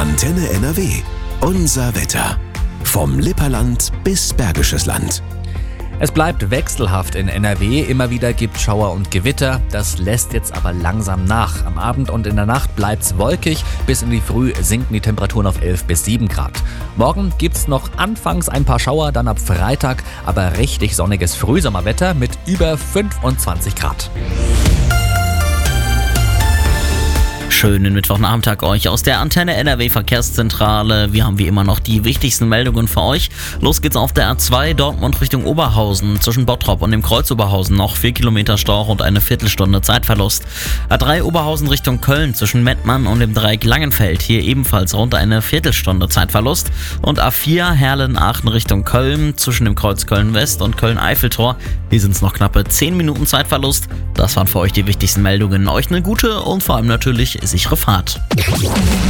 Antenne NRW. Unser Wetter. Vom Lipperland bis Bergisches Land. Es bleibt wechselhaft in NRW, immer wieder gibt Schauer und Gewitter, das lässt jetzt aber langsam nach. Am Abend und in der Nacht bleibt's wolkig, bis in die Früh sinken die Temperaturen auf 11 bis 7 Grad. Morgen gibt's noch anfangs ein paar Schauer, dann ab Freitag aber richtig sonniges Frühsommerwetter mit über 25 Grad. Schönen Mittwochnachmittag euch aus der Antenne NRW Verkehrszentrale. Wir haben wie immer noch die wichtigsten Meldungen für euch. Los geht's auf der A2 Dortmund Richtung Oberhausen. Zwischen Bottrop und dem Kreuz Oberhausen noch 4 Kilometer Stau und eine Viertelstunde Zeitverlust. A3 Oberhausen Richtung Köln zwischen Mettmann und dem Dreieck Langenfeld. Hier ebenfalls rund eine Viertelstunde Zeitverlust. Und A4 Herlen-Aachen Richtung Köln zwischen dem Kreuz Köln-West und Köln-Eiffeltor. Hier sind es noch knappe 10 Minuten Zeitverlust. Das waren für euch die wichtigsten Meldungen. Euch eine gute und vor allem natürlich sichere Fahrt.